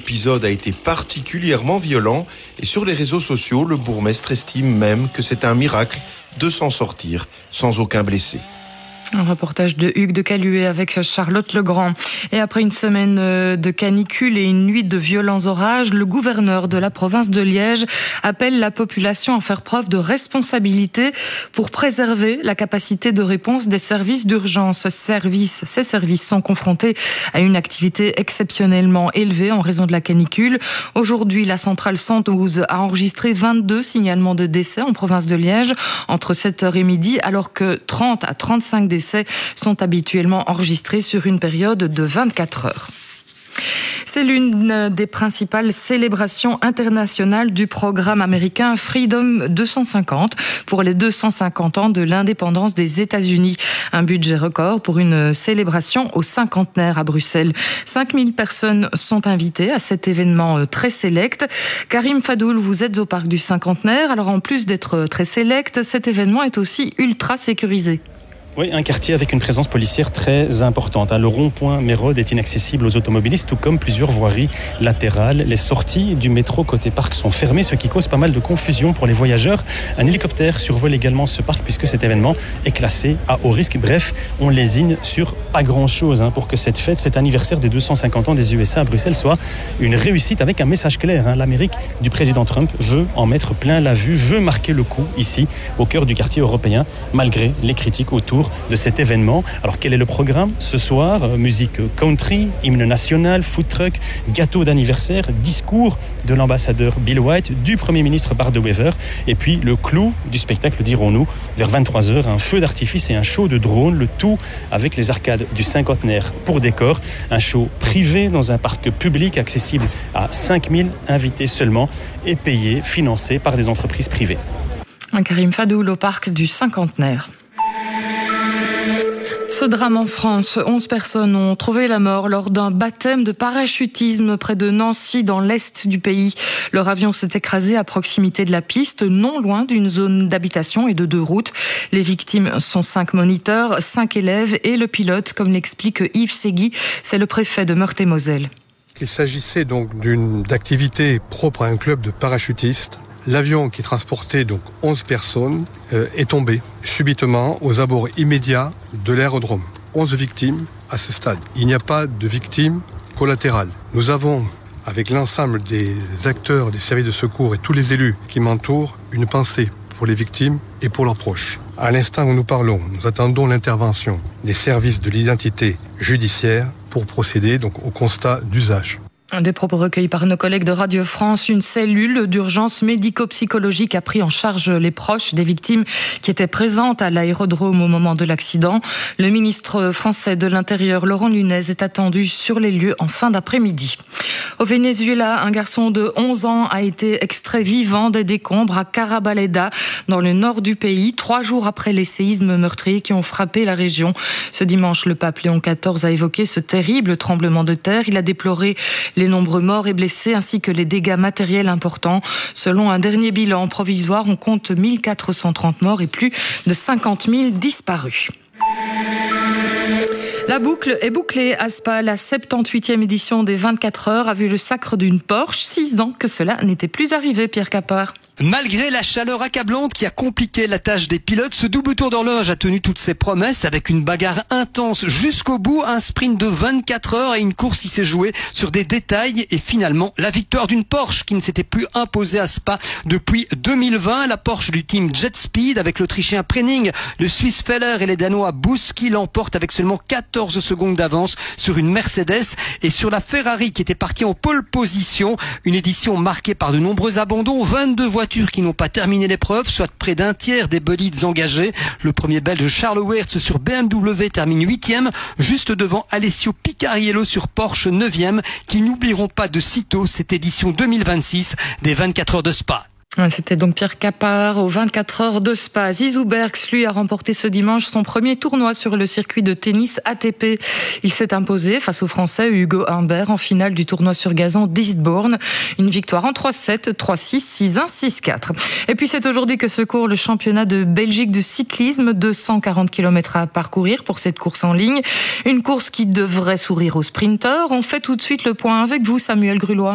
L'épisode a été particulièrement violent et sur les réseaux sociaux, le bourgmestre estime même que c'est un miracle de s'en sortir sans aucun blessé. Un reportage de Hugues de Caluet avec Charlotte Legrand. Et après une semaine de canicule et une nuit de violents orages, le gouverneur de la province de Liège appelle la population à faire preuve de responsabilité pour préserver la capacité de réponse des services d'urgence. Ces services sont confrontés à une activité exceptionnellement élevée en raison de la canicule. Aujourd'hui, la centrale 112 a enregistré 22 signalements de décès en province de Liège entre 7h et midi, alors que 30 à 35 décès sont habituellement enregistrés sur une période de 24 heures. C'est l'une des principales célébrations internationales du programme américain Freedom 250 pour les 250 ans de l'indépendance des États-Unis. Un budget record pour une célébration au cinquantenaire à Bruxelles. 5000 personnes sont invitées à cet événement très sélect. Karim Fadoul, vous êtes au parc du cinquantenaire. Alors en plus d'être très sélect, cet événement est aussi ultra sécurisé. Oui, un quartier avec une présence policière très importante. Le rond-point Mérode est inaccessible aux automobilistes, tout comme plusieurs voiries latérales. Les sorties du métro côté parc sont fermées, ce qui cause pas mal de confusion pour les voyageurs. Un hélicoptère survole également ce parc puisque cet événement est classé à haut risque. Bref, on lésine sur pas grand-chose pour que cette fête, cet anniversaire des 250 ans des USA à Bruxelles soit une réussite avec un message clair. L'Amérique du président Trump veut en mettre plein la vue, veut marquer le coup ici, au cœur du quartier européen, malgré les critiques autour de cet événement. Alors quel est le programme ce soir? Musique country, hymne national, food truck, gâteau d'anniversaire, discours de l'ambassadeur Bill White, du Premier ministre Bart De Wever, et puis le clou du spectacle, dirons-nous, vers 23h, un feu d'artifice et un show de drone, le tout avec les arcades du cinquantenaire pour décor. Un show privé dans un parc public accessible à 5000 invités seulement et payé, financé par des entreprises privées. Karim Fadoul au parc du cinquantenaire. Ce drame en France, 11 personnes ont trouvé la mort lors d'un baptême de parachutisme près de Nancy, dans l'est du pays. Leur avion s'est écrasé à proximité de la piste, non loin d'une zone d'habitation et de 2 routes. Les victimes sont 5 moniteurs, 5 élèves et le pilote, comme l'explique Yves Segui, c'est le préfet de Meurthe-et-Moselle. Il s'agissait donc d'activité propre à un club de parachutistes. L'avion qui transportait donc 11 personnes est tombé subitement aux abords immédiats de l'aérodrome. 11 victimes à ce stade. Il n'y a pas de victimes collatérales. Nous avons, avec l'ensemble des acteurs des services de secours et tous les élus qui m'entourent, une pensée pour les victimes et pour leurs proches. À l'instant où nous parlons, nous attendons l'intervention des services de l'identité judiciaire pour procéder donc au constat d'usage. Des propos recueillis par nos collègues de Radio France. Une cellule d'urgence médico-psychologique a pris en charge les proches des victimes qui étaient présentes à l'aérodrome au moment de l'accident. Le ministre français de l'Intérieur, Laurent Nunez, est attendu sur les lieux en fin d'après-midi. Au Venezuela, un garçon de 11 ans a été extrait vivant des décombres à Carabaleda, dans le nord du pays, 3 jours après les séismes meurtriers qui ont frappé la région. Ce dimanche, le pape Léon XIV a évoqué ce terrible tremblement de terre. Il a déploré les nombreux morts et blessés ainsi que les dégâts matériels importants. Selon un dernier bilan provisoire, on compte 1430 morts et plus de 50 000 disparus. La boucle est bouclée à Spa. La 78e édition des 24 heures a vu le sacre d'une Porsche. 6 ans que cela n'était plus arrivé, Pierre Capard. Malgré la chaleur accablante qui a compliqué la tâche des pilotes, ce double tour d'horloge a tenu toutes ses promesses avec une bagarre intense jusqu'au bout, un sprint de 24 heures et une course qui s'est jouée sur des détails et finalement la victoire d'une Porsche qui ne s'était plus imposée à Spa depuis 2020. La Porsche du team Jet Speed avec l'Autrichien Prenning, le Suisse Feller et les Danois Busch qui l'emportent avec seulement 14 secondes d'avance sur une Mercedes et sur la Ferrari qui était partie en pole position. Une édition marquée par de nombreux abandons, 22 voitures qui n'ont pas terminé l'épreuve, soit près d'un tiers des bolides engagés. Le premier belge Charles Weerts sur BMW termine 8e, juste devant Alessio Picariello sur Porsche 9e, qui n'oublieront pas de sitôt cette édition 2026 des 24 heures de Spa. C'était donc Pierre Capard aux 24 heures de Spa. Zizou Berks, lui, a remporté ce dimanche son premier tournoi sur le circuit de tennis ATP. Il s'est imposé face au Français Hugo Humbert en finale du tournoi sur gazon d'Eastbourne. Une victoire en 3-7, 3-6, 6-1, 6-4. Et puis c'est aujourd'hui que se court le championnat de Belgique de cyclisme. 240 km à parcourir pour cette course en ligne. Une course qui devrait sourire aux sprinteurs. On fait tout de suite le point avec vous, Samuel Grulois.